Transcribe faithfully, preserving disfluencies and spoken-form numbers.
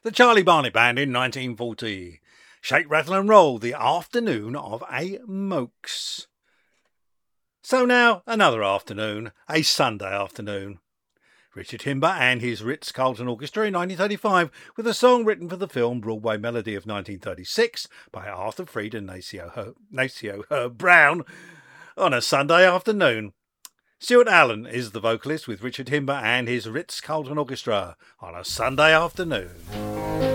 The Charlie Barnet Band in nineteen forty. Shake, Rattle and Roll, the afternoon of a Mokes. So now, another afternoon, a Sunday afternoon. Richard Himber and his Ritz-Carlton Orchestra in nineteen thirty-five, with a song written for the film Broadway Melody of nineteen thirty-six by Arthur Freed and Nacio Herb, Nacio Herb Brown on a Sunday afternoon. Stuart Allen is the vocalist with Richard Himber and his Ritz-Carlton Orchestra on a Sunday afternoon.